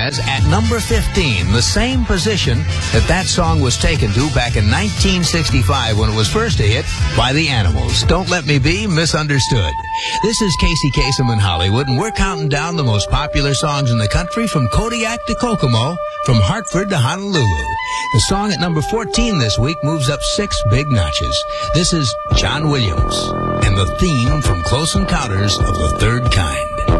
has at number 15, the same position that song was taken to back in 1965 when it was first a hit by the Animals. Don't Let Me Be Misunderstood. This is Casey Kasem in Hollywood, and we're counting down the most popular songs in the country from Kodiak to Kokomo, from Hartford to Honolulu. The song at number 14 this week moves up 6 big notches. This is John Williams and the theme from Close Encounters of the Third Kind.